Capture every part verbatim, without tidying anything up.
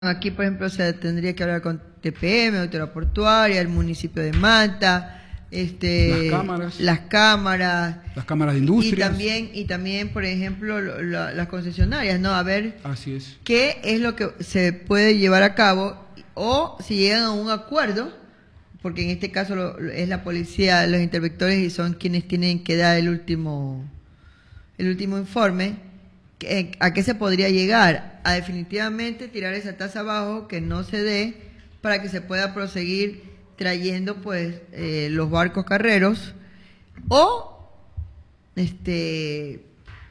Aquí, por ejemplo, se tendría que hablar con T P M, Autoridad Portuaria, el municipio de Manta, este, las cámaras, las cámaras, las cámaras de industrias. Y también, y también por ejemplo, lo, lo, las concesionarias, ¿no? A ver Así es. qué es lo que se puede llevar a cabo, o si llegan a un acuerdo, porque en este caso lo, es la policía, los interventores, y son quienes tienen que dar el último, el último informe. ¿A qué se podría llegar? A definitivamente tirar esa tasa abajo, que no se dé, para que se pueda proseguir trayendo pues eh, los barcos carreros, o este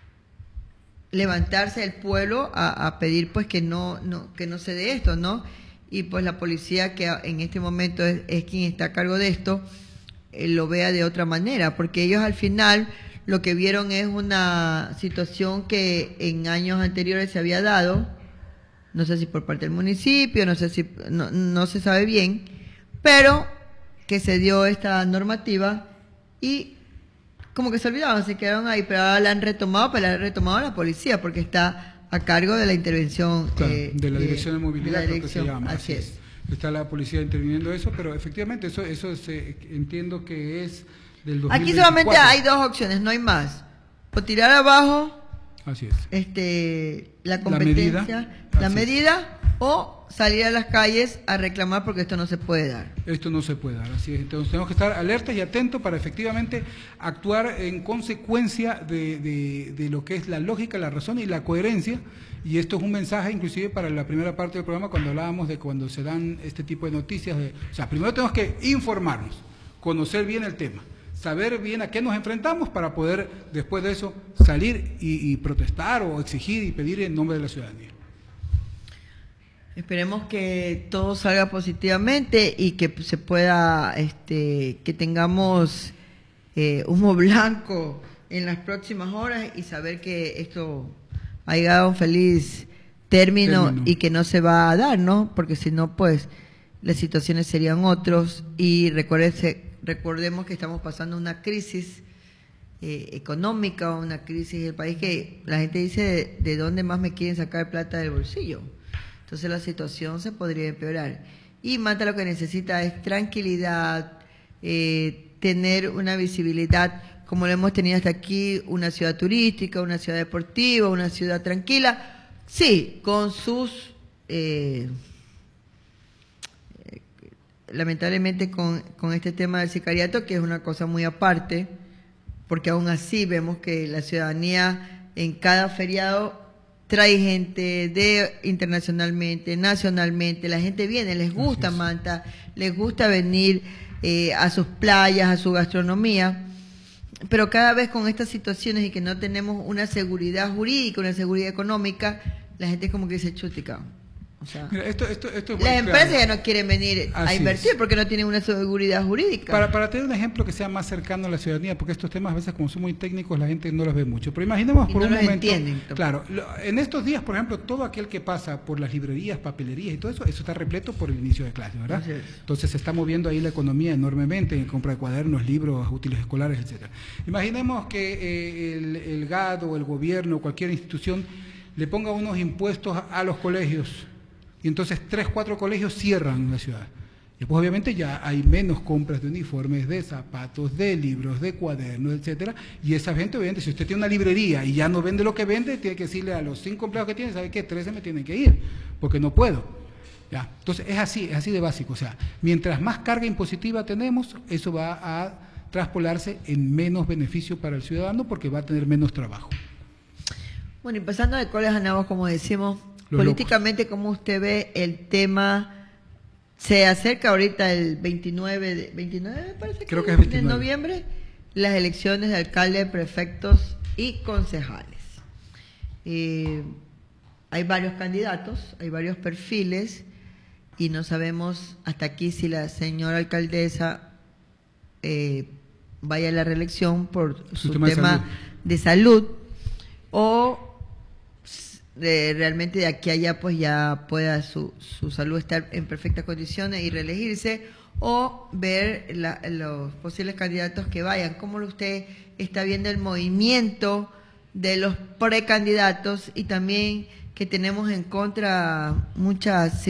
levantarse el pueblo a, a pedir pues que no, no que no se dé esto, ¿no? Y pues la policía, que en este momento es, es quien está a cargo de esto, eh, lo vea de otra manera, porque ellos al final lo que vieron es una situación que en años anteriores se había dado, no sé si por parte del municipio, no sé si, no, no se sabe bien, pero que se dio esta normativa y como que se olvidaban, se quedaron ahí, pero ahora la han retomado, pero la han retomado la policía, porque está a cargo de la intervención. Claro, eh, de la dirección de, de movilidad, de creo que se llama. Así es. es. Está la policía interviniendo eso, pero efectivamente eso, eso se, entiendo que es del dos mil veinticuatro. Aquí solamente hay dos opciones, no hay más. O tirar abajo Así es. este, la competencia, la medida, la medida o salir a las calles a reclamar, porque esto no se puede dar. Esto no se puede dar, así es. Entonces tenemos que estar alertas y atentos para efectivamente actuar en consecuencia de, de, de lo que es la lógica, la razón y la coherencia. Y esto es un mensaje inclusive para la primera parte del programa, cuando hablábamos de cuando se dan este tipo de noticias. De, o sea, primero tenemos que informarnos, conocer bien el tema, saber bien a qué nos enfrentamos, para poder después de eso salir y, y protestar o exigir y pedir en nombre de la ciudadanía. Esperemos que todo salga positivamente y que se pueda, este, que tengamos eh, humo blanco en las próximas horas, y saber que esto ha llegado a un feliz término, término y que no se va a dar, ¿no? Porque si no, pues las situaciones serían otros. Y recuérdese, recordemos que estamos pasando una crisis eh, económica, una crisis del país, que la gente dice de, de dónde más me quieren sacar plata del bolsillo. Entonces la situación se podría empeorar. Y Manta lo que necesita es tranquilidad, eh, tener una visibilidad como lo hemos tenido hasta aquí, una ciudad turística, una ciudad deportiva, una ciudad tranquila, sí, con sus, eh, eh, lamentablemente con, con este tema del sicariato, que es una cosa muy aparte, porque aún así vemos que la ciudadanía en cada feriado trae gente de internacionalmente, nacionalmente, la gente viene, les gusta Manta, les gusta venir eh, a sus playas, a su gastronomía, pero cada vez con estas situaciones y que no tenemos una seguridad jurídica, una seguridad económica, la gente como que se chutica. O sea, Mira, esto, esto, esto es las empresas claro. ya no quieren venir Así a invertir es. porque no tienen una seguridad jurídica. Para, para tener un ejemplo que sea más cercano a la ciudadanía, porque estos temas a veces, como son muy técnicos, la gente no los ve mucho. Pero imaginemos y por no un los momento. Entienden, claro, lo, en estos días, por ejemplo, todo aquel que pasa por las librerías, papelerías y todo eso, eso está repleto por el inicio de clases, ¿verdad? Así es. Entonces se está moviendo ahí la economía enormemente en compra de cuadernos, libros, útiles escolares, etcétera. Imaginemos que eh, el, el G A D o el gobierno o cualquier institución le ponga unos impuestos a, a los colegios. Y entonces tres, cuatro colegios cierran la ciudad. Y pues obviamente ya hay menos compras de uniformes, de zapatos, de libros, de cuadernos, etcétera. Y esa gente, obviamente, si usted tiene una librería y ya no vende lo que vende, tiene que decirle a los cinco empleados que tiene, ¿sabe qué? trece me tienen que ir, porque no puedo. ¿Ya? Entonces es así, es así de básico. O sea, mientras más carga impositiva tenemos, eso va a traspolarse en menos beneficio para el ciudadano, porque va a tener menos trabajo. Bueno, y pasando de coles a nabos, como decimos, Los políticamente, locos. ¿Cómo usted ve el tema? Se acerca ahorita el veintinueve, de, veintinueve me parece que, Creo que es veintinueve. de noviembre, las elecciones de alcalde, prefectos y concejales. Eh, hay varios candidatos, hay varios perfiles, y no sabemos hasta aquí si la señora alcaldesa eh, vaya a la reelección por su, su tema, de salud, de salud o de, realmente de aquí a allá pues ya pueda su, su salud estar en perfectas condiciones y reelegirse, o ver la, los posibles candidatos que vayan. ¿Cómo usted está viendo el movimiento de los precandidatos y también que tenemos en contra muchas